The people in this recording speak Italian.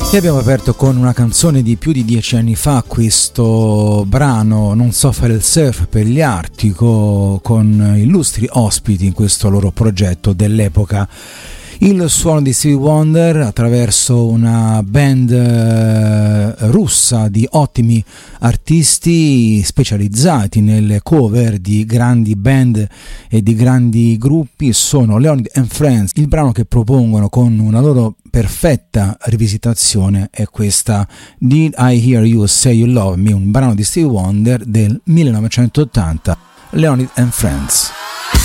E abbiamo aperto con una canzone di più di 10 anni fa, questo brano Non so fare il surf per gli Artico, con illustri ospiti in questo loro progetto dell'epoca. Il suono di Stevie Wonder attraverso una band russa di ottimi artisti specializzati nelle cover di grandi band e di grandi gruppi sono Leonid and Friends. Il brano che propongono con una loro perfetta rivisitazione è questa Did I Hear You Say You Love Me, un brano di Stevie Wonder del 1980, Leonid and Friends.